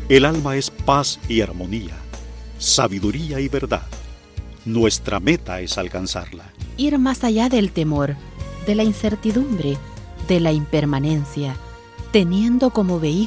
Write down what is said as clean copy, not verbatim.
El alma es paz y armonía, sabiduría y verdad. Nuestra meta es alcanzarla. Ir más allá del temor, de la incertidumbre, de la impermanencia, teniendo como vehículo